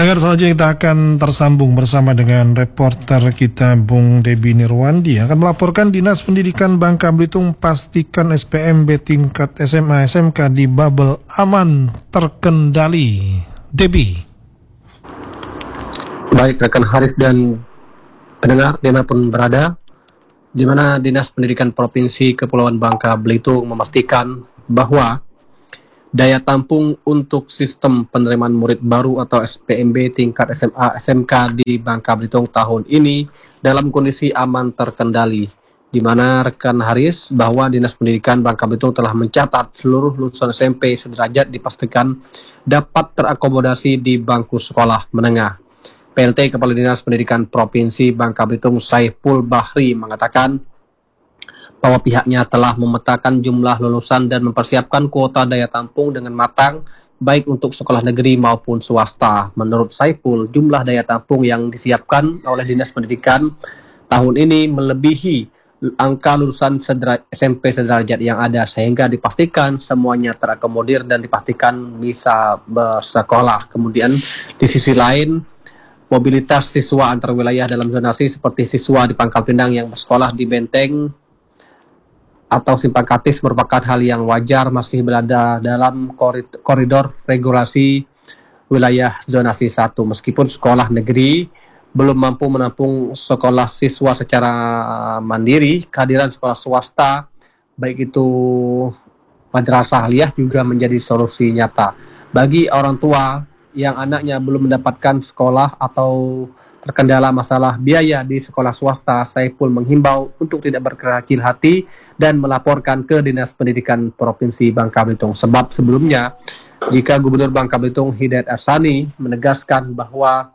Pendengar, selanjutnya kita akan tersambung bersama dengan reporter kita Bung Debi Nirwandi yang akan melaporkan Dinas Pendidikan Bangka Belitung pastikan SPMB tingkat SMA SMK di Babel aman terkendali. Debi. Baik rekan Haris dan pendengar dimanapun berada, di mana Dinas Pendidikan Provinsi Kepulauan Bangka Belitung memastikan bahwa daya tampung untuk sistem penerimaan murid baru atau SPMB tingkat SMA SMK di Bangka Belitung tahun ini dalam kondisi aman terkendali, di mana rekan Haris bahwa Dinas Pendidikan Bangka Belitung telah mencatat seluruh lulusan SMP sederajat dipastikan dapat terakomodasi di bangku sekolah menengah. PLT Kepala Dinas Pendidikan Provinsi Bangka Belitung Saiful Bahri mengatakan bahwa pihaknya telah memetakan jumlah lulusan dan mempersiapkan kuota daya tampung dengan matang, baik untuk sekolah negeri maupun swasta. Menurut Saiful, jumlah daya tampung yang disiapkan oleh Dinas Pendidikan tahun ini melebihi angka lulusan SMP sederajat yang ada, sehingga dipastikan semuanya terakomodir dan dipastikan bisa bersekolah. Kemudian di sisi lain, mobilitas siswa antar wilayah dalam zonasi seperti siswa di Pangkal Pinang yang bersekolah di Benteng atau Simpang Katis merupakan hal yang wajar, masih berada dalam koridor regulasi wilayah zonasi 1. Meskipun sekolah negeri belum mampu menampung sekolah siswa secara mandiri, kehadiran sekolah swasta, baik itu madrasah aliyah, juga menjadi solusi nyata. Bagi orang tua yang anaknya belum mendapatkan sekolah atau terkendala masalah biaya di sekolah swasta, Saiful menghimbau untuk tidak berkecil hati dan melaporkan ke Dinas Pendidikan Provinsi Bangka Belitung. Sebab sebelumnya, jika Gubernur Bangka Belitung Hidayat Arsani menegaskan bahwa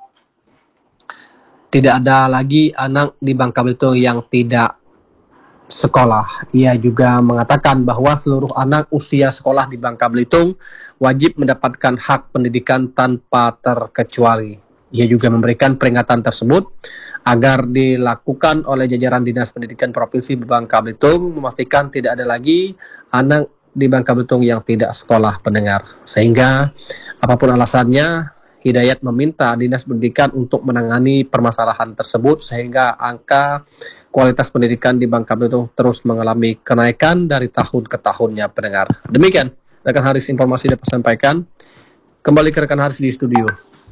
tidak ada lagi anak di Bangka Belitung yang tidak sekolah. Ia juga mengatakan bahwa seluruh anak usia sekolah di Bangka Belitung wajib mendapatkan hak pendidikan tanpa terkecuali. Ia juga memberikan peringatan tersebut agar dilakukan oleh jajaran Dinas Pendidikan Provinsi Bangka Belitung, memastikan tidak ada lagi anak di Bangka Belitung yang tidak sekolah, pendengar. Sehingga apapun alasannya, Hidayat meminta Dinas Pendidikan untuk menangani permasalahan tersebut sehingga angka kualitas pendidikan di Bangka Belitung terus mengalami kenaikan dari tahun ke tahunnya, pendengar. Demikian rekan Haris informasi dapat sampaikan. Kembali ke rekan Haris di studio.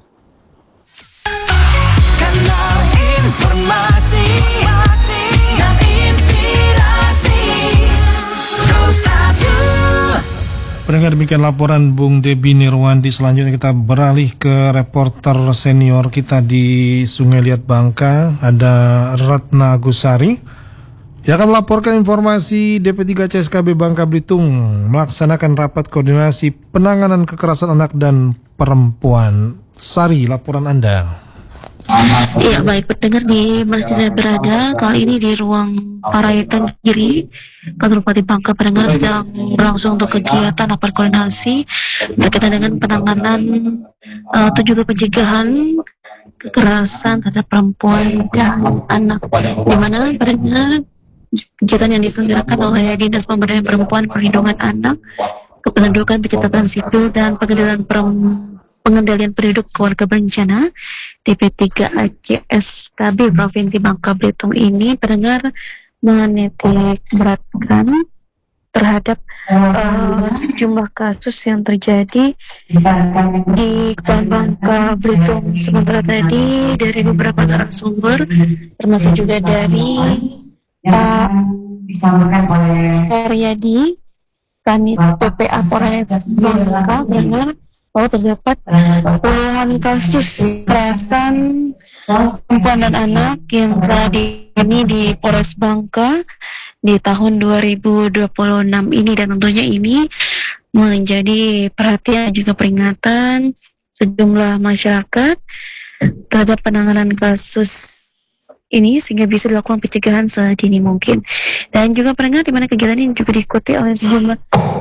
Informasi dan inspirasi Rosatu. Pendengar, demikian laporan Bung Debi Nirwandi. Selanjutnya kita beralih ke reporter senior kita di Sungai Liat Bangka, ada Ratna Agusari yang akan melaporkan informasi DP3 CSKB Bangka Belitung melaksanakan rapat koordinasi penanganan kekerasan anak dan perempuan. Sari, laporan Anda. Iya, baik pendengar di Masjid Berada, kali ini di ruang Parai Tenggiri, Kantor Bupati Bangka, pendengar sedang berlangsung untuk kegiatan rapat koordinasi berkaitan dengan penanganan atau juga pencegahan kekerasan terhadap perempuan dan anak, di mana pendengar kegiatan yang diselenggarakan oleh Dinas Pemberdayaan Perempuan, Perlindungan Anak, Kependudukan, Pencatatan Sipil dan Pengendalian Penduduk Keluarga Berencana DP3 CSKB Provinsi Bangka Belitung ini, pendengar, menitik beratkan terhadap sejumlah kasus yang terjadi di Kepulauan Bangka Belitung. Sementara tadi dari beberapa narasumber, termasuk juga dari Pak Heryadi, Kanit PPA Polres Bangka, benar bahwa terdapat puluhan kasus kekerasan perempuan dan anak yang telah ini di Polres Bangka di tahun 2026 ini, dan tentunya ini menjadi perhatian juga peringatan sejumlah masyarakat terhadap penanganan kasus ini sehingga bisa dilakukan pencegahan sedini mungkin. Dan juga pendengar, di mana kegiatan ini juga diikuti oleh sejumlah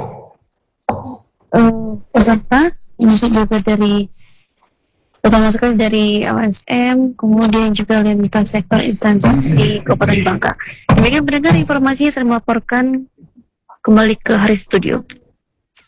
peserta, ini juga dari pertama sekali dari LSM, kemudian juga lintas sektor instansi di Kabupaten Bangka. Demikian pendengar informasinya, saya melaporkan kembali ke Haris Studio.